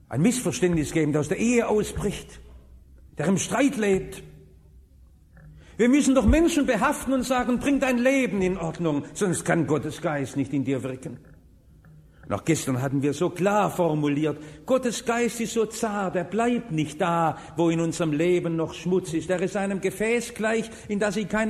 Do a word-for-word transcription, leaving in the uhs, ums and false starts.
ein Missverständnis geben, der aus der Ehe ausbricht, der im Streit lebt. Wir müssen doch Menschen behaften und sagen, bring dein Leben in Ordnung, sonst kann Gottes Geist nicht in dir wirken. Und auch gestern hatten wir so klar formuliert, Gottes Geist ist so zart, er bleibt nicht da, wo in unserem Leben noch Schmutz ist. Er ist einem Gefäß gleich, in das sie keine